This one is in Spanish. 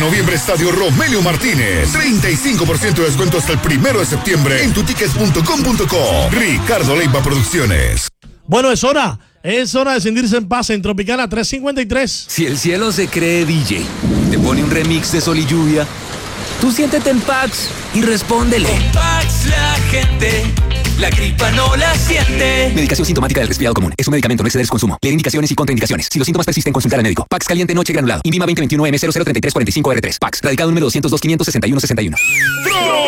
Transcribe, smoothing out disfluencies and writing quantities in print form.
noviembre, Estadio Romelio Martínez. 35% de descuento hasta el 1 de septiembre en tutickets.com.co. Ricardo Leiva Producciones. Bueno, es hora de sentirse en paz en Tropicana 353. Si el cielo se cree DJ, te pone un remix de Sol y Lluvia, tú siéntete en Pax y respóndele. Con Pax la gente, la gripa no la siente. Medicación sintomática del resfriado común. Es un medicamento, no exceder su consumo. Leer indicaciones y contraindicaciones. Si los síntomas persisten, consultar al médico. Pax caliente noche granulado. INVIMA 2021 M003345R3. Pax. Radicado número 202 561 61.